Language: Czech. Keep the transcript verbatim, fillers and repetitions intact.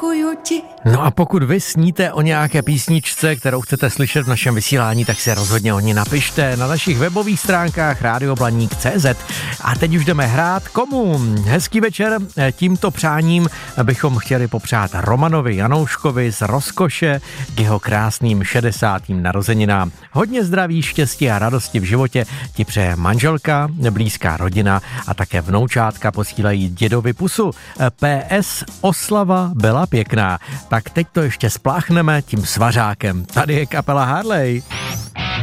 slibuju ti. No a pokud vy sníte o nějaké písničce, kterou chcete slyšet v našem vysílání, tak se rozhodně o ní napište na našich webových stránkách rádio blaník tečka cé zet. A teď už jdeme hrát komu? Hezký večer, tímto přáním bychom chtěli popřát Romanovi Janouškovi z Rozkoše k jeho krásným šedesátým narozeninám. Hodně zdraví, štěstí a radosti v životě ti přeje manželka, blízká rodina a také vnoučátka posílají dědovi pusu. P S oslava byla pěkná. Tak teď to ještě spláchneme tím svařákem. Tady je kapela Harley.